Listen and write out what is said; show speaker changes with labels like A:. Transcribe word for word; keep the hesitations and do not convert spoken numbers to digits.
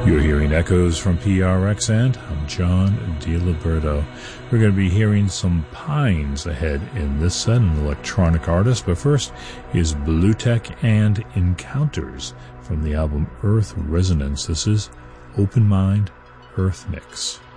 A: You're hearing echoes from P R X, and I'm John DiLiberto. We're going to be hearing some Pines ahead in this set, an electronic artist, but first is Bluetech and Encounters from the album Earth Resonance. This is Open Mind Earth Mix.